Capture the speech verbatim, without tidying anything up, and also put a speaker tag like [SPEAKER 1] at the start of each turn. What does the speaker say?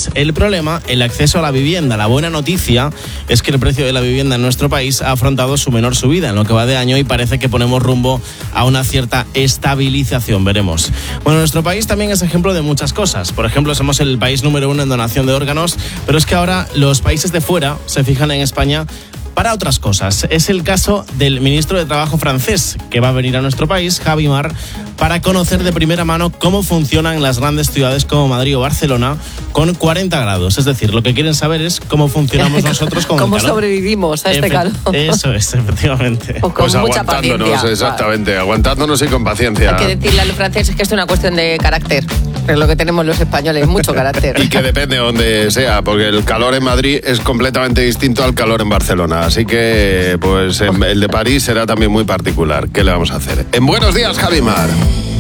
[SPEAKER 1] país. El problema, el acceso a la vivienda. La buena noticia es que el precio de la vivienda en nuestro país ha afrontado su menor subida en lo que va de año y parece que ponemos rumbo a una cierta estabilización. Veremos. Bueno, nuestro país también es ejemplo de muchas cosas. Por ejemplo, somos el país número uno en donación de órganos, pero es que ahora los países de fuera se fijan en España para otras cosas. Es el caso del ministro de Trabajo francés, que va a venir a nuestro país, Javi Mar, para conocer de primera mano cómo funcionan las grandes ciudades como Madrid o Barcelona con cuarenta grados. Es decir, lo que quieren saber es cómo funcionamos nosotros con
[SPEAKER 2] ¿Cómo
[SPEAKER 1] el calor.
[SPEAKER 2] sobrevivimos a este
[SPEAKER 1] Efe-
[SPEAKER 2] calor?
[SPEAKER 1] Eso es, efectivamente.
[SPEAKER 2] O con
[SPEAKER 3] Pues
[SPEAKER 2] mucha
[SPEAKER 3] aguantándonos,
[SPEAKER 2] paciencia.
[SPEAKER 3] exactamente, claro. aguantándonos y con paciencia.
[SPEAKER 2] Hay que decirle a los franceses que esto es una cuestión de carácter. Es lo que tenemos los españoles, mucho carácter.
[SPEAKER 3] Y que depende de donde sea, porque el calor en Madrid es completamente distinto al calor en Barcelona. Así que, pues, el de París será también muy particular. ¿Qué le vamos a hacer? En Buenos Días, Javi Mar.